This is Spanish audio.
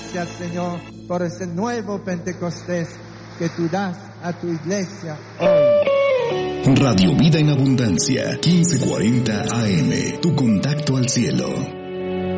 gracias, Señor, por ese nuevo Pentecostés que tú das a tu iglesia hoy. Radio Vida en Abundancia, 1540 AM, tu contacto al cielo.